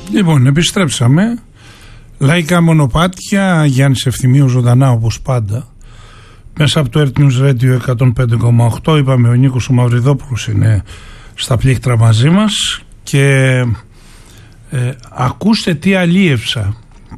Λοιπόν, επιστρέψαμε. Λαϊκά μονοπάτια, Γιάννης Ευθυμίου ζωντανά όπως πάντα. Μέσα από το Earth News Radio 105,8. Είπαμε ο Νίκος ο Μαυριδόπουλος είναι στα πλήκτρα μαζί μας. Και ακούστε τι αλίευσα.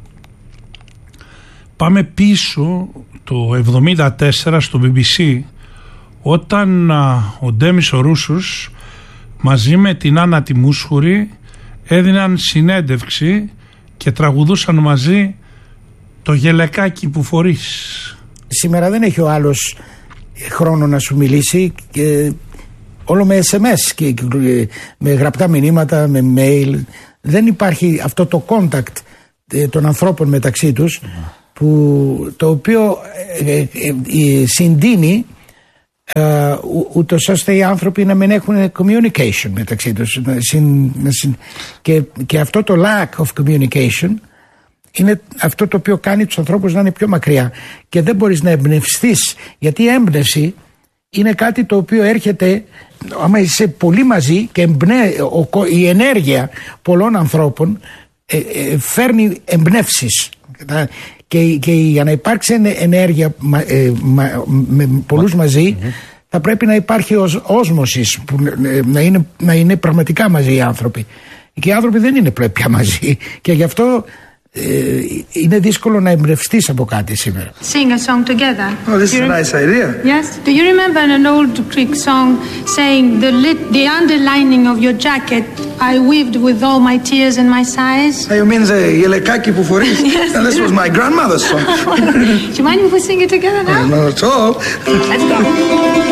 Πάμε πίσω το 1974 στο BBC, όταν ο Ντέμις ο Ρούσος μαζί με την Άννα τη Μούσχουρη έδιναν συνέντευξη και τραγουδούσαν μαζί το γελεκάκι που φορείς. Σήμερα δεν έχει ο άλλος χρόνο να σου μιλήσει, και όλο με SMS και με γραπτά μηνύματα, με mail. Δεν υπάρχει αυτό το contact των ανθρώπων μεταξύ τους, το οποίο συντείνει ούτως ώστε οι άνθρωποι να μην έχουν communication μεταξύ τους, και αυτό το lack of communication είναι αυτό το οποίο κάνει τους ανθρώπους να είναι πιο μακριά, και δεν μπορείς να εμπνευστείς, γιατί η έμπνευση είναι κάτι το οποίο έρχεται άμα είσαι πολύ μαζί, και η ενέργεια πολλών ανθρώπων φέρνει εμπνεύσεις, και για να υπάρξει ενέργεια με πολλούς μαζί θα πρέπει να υπάρχει όσμωσης, να είναι πραγματικά μαζί οι άνθρωποι, και οι άνθρωποι δεν είναι πια μαζί, και γι' αυτό είναι δύσκολο να εμπνευστείς από κάτι σήμερα. Sing a song together. Oh, this is a nice idea. Yes. Do you remember an old Greek song saying the underlining of your jacket I weaved with all my tears and my sighs? You mean the γελεκάκι που φορείς? Yes. And this was my grandmother's song. Do you mind if we sing it together now? Not at all. Let's go.